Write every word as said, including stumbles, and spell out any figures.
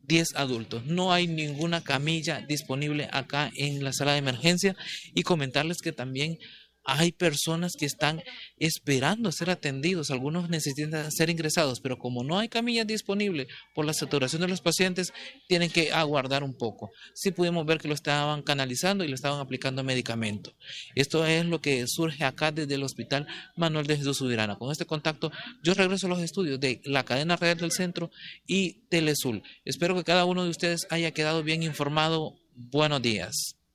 diez adultos. No hay ninguna camilla disponible acá en la sala de emergencia y comentarles que también hay personas que están esperando ser atendidos. Algunos necesitan ser ingresados, pero como no hay camillas disponibles por la saturación de los pacientes, tienen que aguardar un poco. Sí pudimos ver que lo estaban canalizando y le estaban aplicando medicamento. Esto es lo que surge acá desde el Hospital Manuel de Jesús Subirana. Con este contacto, yo regreso a los estudios de la cadena real del centro y Telesul. Espero que cada uno de ustedes haya quedado bien informado. Buenos días.